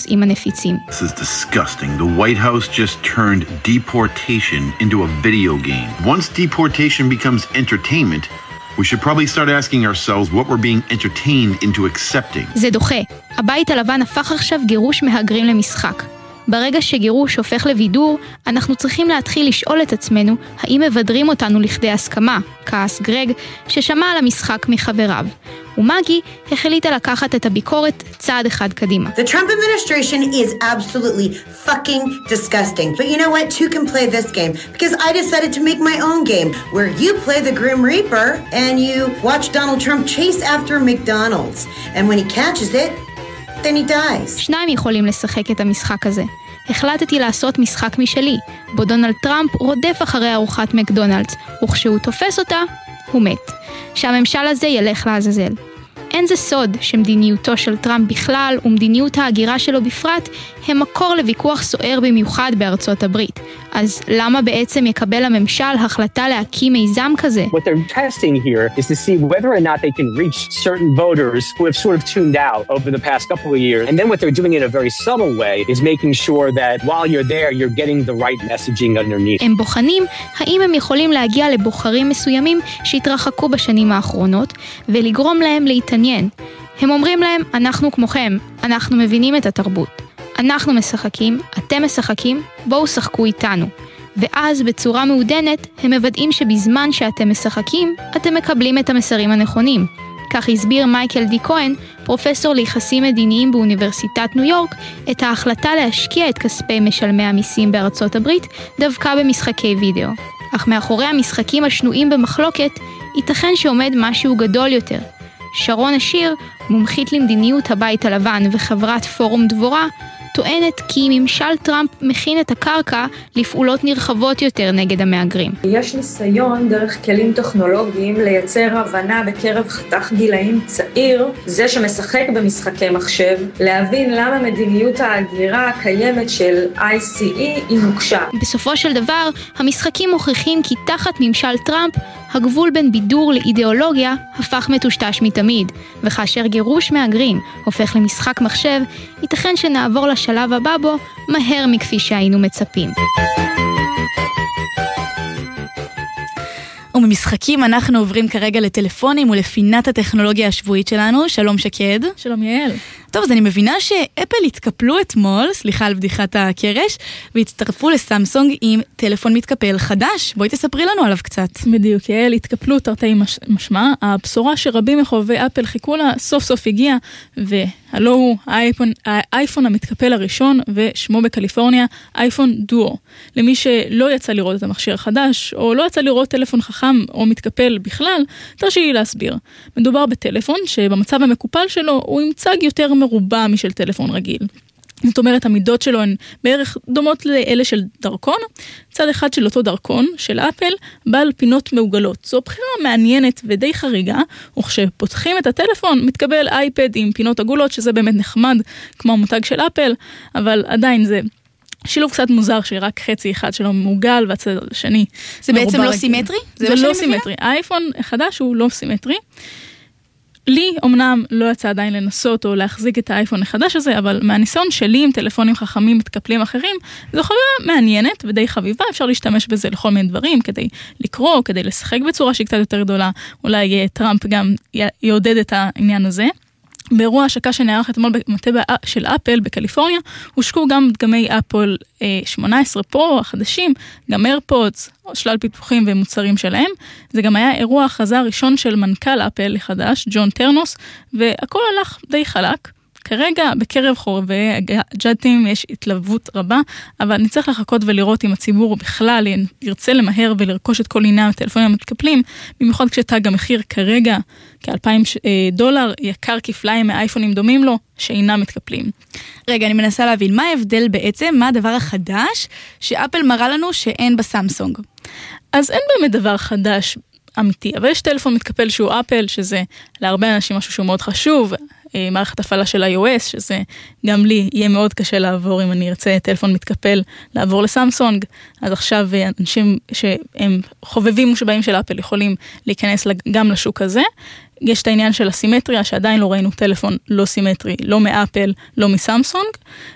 הנושאים הנפיצים. This is disgusting. The White House just turned deportation into a video game. Once deportation becomes entertainment, we should probably start asking ourselves what we're being entertained into accepting. זה דוחה. הבית הלבן הפך עכשיו גירוש מהגרים למשחק. ברגע שגירוש הופך לבידור, אנחנו צריכים להתחיל לשאול את עצמנו האם מבדרים אותנו לכדי הסכמה, כעס גרג, ששמע על המשחק מחבריו. ומגי החליטה לקחת את הביקורת צעד אחד קדימה. The Trump administration is absolutely fucking disgusting. But you know what? Two can play this game. Because I decided to make my own game, where you play the Grim Reaper and you watch Donald Trump chase after McDonald's. And when he catches it, then he dies. שניים יכולים לשחק את המשחק הזה. החלטתי לעשות משחק משלי, בו דונלד טראמפ רודף אחרי ארוחת מקדונלדס, וכשהוא תופס אותה, הוא מת. שהממשל הזה ילך לעזאזל. אין זה סוד שמדיניותו של טראמפ בכלל ומדיניות ההגירה שלו בפרט הם מקור לוויכוח סוער במיוחד בארצות הברית. אז למה בעצם יקבל הממשל החלטה להקים מיזם כזה? What they're testing here is to see whether or not they can reach certain voters who have sort of tuned out over the past couple of years. And then what they're doing in a very subtle way is making sure that while you're there, you're getting the right messaging underneath. הם בוחנים האם הם יכולים להגיע לבוחרים מסוימים שהתרחקו בשנים האחרונות ולגרום להם להתעניין. הם אומרים להם, אנחנו כמוכם, אנחנו מבינים את התרבות. אנחנו משחקים, אתם משחקים, בואו שחקו איתנו. ואז בצורה מעודנת הם מוודאים שבזמן שאתם משחקים, אתם מקבלים את המסרים הנכונים. כך הסביר מייקל די כהן, פרופסור ליחסים מדיניים באוניברסיטת ניו יורק, את ההחלטה להשקיע את כספי משלמי המיסים בארצות הברית דווקא במשחקי וידאו. אך מאחורי המשחקים השנויים במחלוקת, ייתכן שעומד משהו גדול יותר. שרון השיר, מומחית למדיניות הבית הלבן וחברת פורום דבורה, טוענת כי ממשל טראמפ מכין את הקרקע לפעולות נרחבות יותר נגד המהגרים. יש ניסיון דרך כלים טכנולוגיים לייצר הבנה בקרב חתך גילאים צעיר, זה שמשחק במשחקי מחשב, להבין למה מדיניות ההגירה הקיימת של ICE היא מוקשה. בסופו של דבר, המשחקים מוכיחים כי תחת ממשל טראמפ, הגבול בין בידור לאידיאולוגיה הפך מטושטש מתמיד, וכאשר גירוש מהגרים הופך למשחק מחשב, ייתכן שנעבור לשלב הבא בו מהר מכפי שהיינו מצפים. וממשחקים אנחנו עוברים כרגע לטלפונים ולפינת הטכנולוגיה השבועית שלנו. שלום שקד. שלום יעל. טוב, אז אני מבינה שאפל התקפלו אתמול, סליחה על בדיחת הקרש, והצטרפו לסמסונג עם טלפון מתקפל חדש. בואי תספרי לנו עליו קצת. בדיוק, יעל, התקפלו תרתי משמע. הבשורה שרבים מחובבי אפל חיכו לה סוף סוף הגיע, והלא הוא האייפון המתקפל הראשון, ושמו בקליפורניה, אייפון דואו. למי שלא יצא לראות את המכשיר החדש, או לא יצא לראות טלפון חכם או מתקפל בכלל, תרשי לי להסביר. מדובר בטלפון שבמצב המקופל שלו הוא עם צג יותר מרובע משל טלפון רגיל. זאת אומרת, המידות שלו הן בערך דומות לאלה של דרכון. צד אחד של אותו דרכון, של אפל, בעל פינות מעוגלות. זו בחירה מעניינת ודי חריגה, וכשפותחים את הטלפון, מתקבל אייפד עם פינות עגולות, שזה באמת נחמד, כמו המותג של אפל, אבל עדיין זה שילוב קצת מוזר, שרק חצי אחד שלו מעוגל, והצד השני זה בעצם לא סימטרי? זה לא סימטרי. האייפון החדש הוא לא סימטרי. לי אמנם לא יצא עדיין לנסות או להחזיק את האייפון החדש הזה, אבל מהניסיון שלי עם טלפונים חכמים מתקפלים אחרים, זו חוויה מעניינת ודי חביבה, אפשר להשתמש בזה לכל מיני דברים, כדי לקרוא, כדי לשחק בצורה שהיא קצת יותר גדולה, אולי טראמפ גם יעודד את העניין הזה. באירוע השקה שנערך אתמול במטה של אפל בקליפורניה, הושקו גם דגמי אפל 18 פרו החדשים, גם איירפודס, שלל פיתוחים ומוצרים שלהם. זה גם היה אירוע הכרזה הראשון של מנכ"ל אפל החדש, ג'ון טרנוס, והכל הלך די חלק. כרגע בקרב חורבי הג'אטים יש התלהבות רבה, אבל נצטרך לחכות ולראות אם הציבור בכלל ירצה למהר ולרכוש את כל עניין הטלפונים המתקפלים, במיוחד כשתג המחיר כרגע $2,000 יקר כפליים מאייפונים דומים לו שאינם מתקפלים. רגע, אני מנסה להבין, מה ההבדל בעצם, מה הדבר החדש שאפל מראה לנו שאין בסמסונג? אז אין באמת דבר חדש אמיתי, אבל יש טלפון מתקפל שהוא אפל, שזה להרבה אנשים משהו שהוא מאוד חשוב, מערכת הפעלה של iOS, שזה גם לי יהיה מאוד קשה לעבור אם אני ארצה טלפון מתקפל לעבור לסמסונג. אז עכשיו אנשים שהם חובבים מושבעים של אפל יכולים להיכנס גם לשוק הזה. יש את העניין של הסימטריה, שעדיין לא ראינו טלפון לא סימטרי, לא מאפל, לא מסמסונג.